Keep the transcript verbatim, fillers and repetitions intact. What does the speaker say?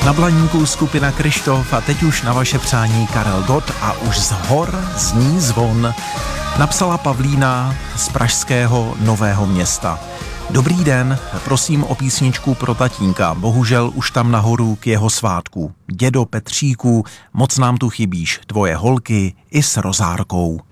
Na Blaníku skupina Kryštof a teď už na vaše přání Karel Gott a už z hor zní zvon. Napsala Pavlína z pražského Nového Města. Dobrý den, prosím o písničku pro tatínka, bohužel už tam nahoru k jeho svátku. Dědo Petříku, moc nám tu chybíš, tvoje holky i s rozárkou.